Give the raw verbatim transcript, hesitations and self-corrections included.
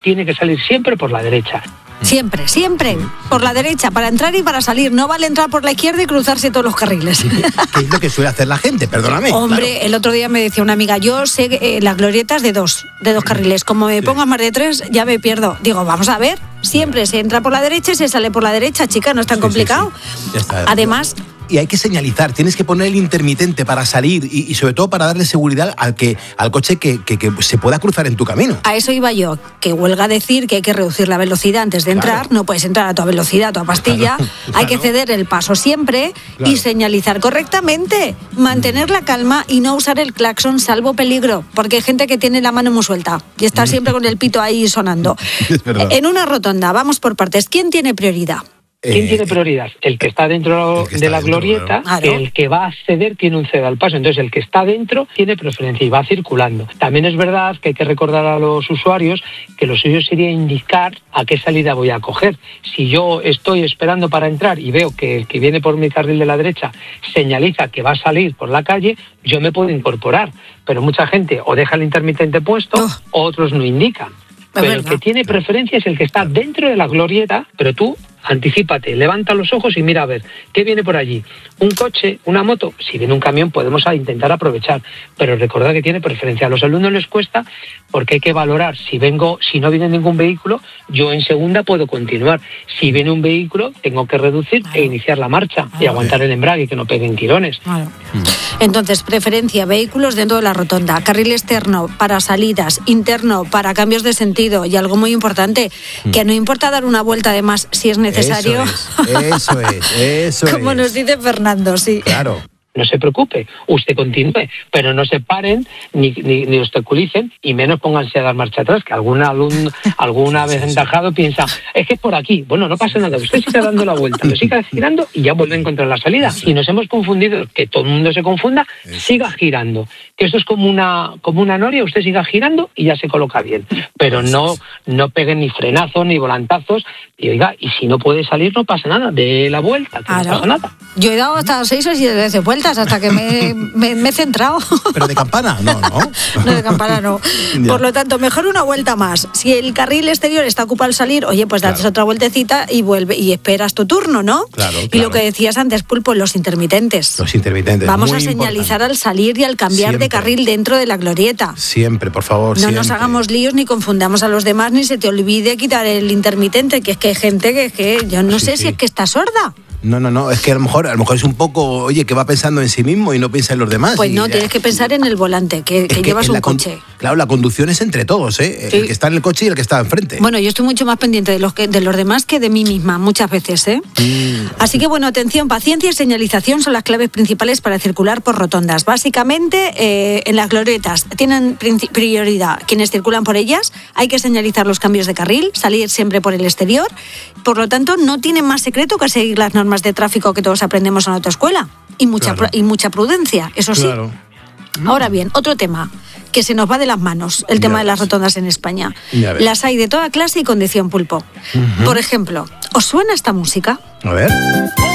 tiene que salir siempre por la derecha. Siempre, siempre, por la derecha, para entrar y para salir. No vale entrar por la izquierda y cruzarse todos los carriles. ¿Qué es lo que suele hacer la gente? Perdóname. Hombre, claro. El otro día me decía una amiga, yo sé eh, las glorietas de dos, de dos carriles. Como me pongas más de tres, ya me pierdo. Digo, vamos a ver, siempre se entra por la derecha y se sale por la derecha, chica, no es tan Sí, complicado. sí, sí. Ya está. Además... Y hay que señalizar, tienes que poner el intermitente para salir y, y sobre todo para darle seguridad al que al coche que, que, que se pueda cruzar en tu camino. A eso iba yo, que huelga decir que hay que reducir la velocidad antes de entrar, claro. No puedes entrar a toda velocidad, a toda pastilla, claro, claro. Hay que ceder el paso siempre, claro. Y señalizar correctamente, mantener la calma y no usar el claxon salvo peligro, porque hay gente que tiene la mano muy suelta y está siempre con el pito ahí sonando. Es verdad. En una rotonda, vamos por partes, ¿quién tiene prioridad? ¿Quién tiene prioridad? El que está dentro que está de la dentro, glorieta, claro. El que va a acceder tiene un ceda al paso. Entonces, el que está dentro tiene preferencia y va circulando. También es verdad que hay que recordar a los usuarios que lo suyo sería indicar a qué salida voy a coger. Si yo estoy esperando para entrar y veo que el que viene por mi carril de la derecha señaliza que va a salir por la calle, yo me puedo incorporar. Pero mucha gente o deja el intermitente puesto, oh. o otros no indican. Pero el que tiene preferencia es el que está dentro de la glorieta, pero tú anticípate, levanta los ojos y mira a ver, ¿qué viene por allí? ¿Un coche? ¿Una moto? Si viene un camión podemos intentar aprovechar, pero recordad que tiene preferencia. A los alumnos les cuesta porque hay que valorar, si vengo, si no viene ningún vehículo, yo en segunda puedo continuar. Si viene un vehículo, tengo que reducir claro. e iniciar la marcha claro. y aguantar el embrague y que no peguen tirones. Claro. Entonces, preferencia, vehículos dentro de la rotonda, carril externo para salidas, interno para cambios de sentido y algo muy importante, que no importa dar una vuelta además si es necesario. Eso es, eso es, eso Como es. nos dice Fernando, sí. Claro. No se preocupe, usted continúe, pero no se paren ni, ni, ni obstaculicen y menos pónganse a dar marcha atrás, que alguna algún, alguna vez aventajado piensa, es que es por aquí. Bueno, no pasa nada, usted siga dando la vuelta, lo siga girando y ya vuelve a encontrar la salida. Si nos hemos confundido, que todo el mundo se confunda, siga girando. Que esto es como una, como una noria, usted siga girando y ya se coloca bien. Pero no, no peguen ni frenazos ni volantazos y oiga, y si no puede salir no pasa nada, dé la vuelta, que claro. no pasa nada. Yo he dado hasta seis o siete veces vueltas hasta que me, me, me he centrado. ¿Pero de campana? No, no. No, de campana no. Por lo tanto, mejor una vuelta más. Si el carril exterior está ocupado al salir, oye, pues das claro. otra vueltecita y vuelve y esperas tu turno, ¿no? Claro, claro. Y lo que decías antes, Pulpo, los intermitentes. Los intermitentes. Vamos muy a señalizar importante. al salir y al cambiar siempre. de carril dentro de la glorieta. Siempre, por favor, No siempre. nos hagamos líos ni confundamos a los demás, ni se te olvide quitar el intermitente, que es que hay gente que, que yo no sí, sé sí. si es que está sorda. No, no, no, es que a lo mejor a lo mejor es un poco, oye, que va pensando en sí mismo y no piensa en los demás. Pues y, no, tienes que pensar en el volante, que, que, que llevas un con, coche. Claro, la conducción es entre todos, ¿eh? Sí. El que está en el coche y el que está enfrente. Bueno, yo estoy mucho más pendiente de los, que, de los demás que de mí misma, muchas veces, ¿eh? Mm. Así que, bueno, atención, paciencia y señalización son las claves principales para circular por rotondas. Básicamente, eh, en las glorietas tienen prioridad quienes circulan por ellas, hay que señalizar los cambios de carril, salir siempre por el exterior, por lo tanto, no tienen más secreto que seguir las normas de tráfico que todos aprendemos en la autoescuela y mucha, claro. y mucha prudencia, eso sí. Claro. Ahora bien, otro tema que se nos va de las manos, el tema ya de las rotondas en España. Las hay de toda clase y condición, Pulpo. Uh-huh. Por ejemplo, ¿os suena esta música? A ver.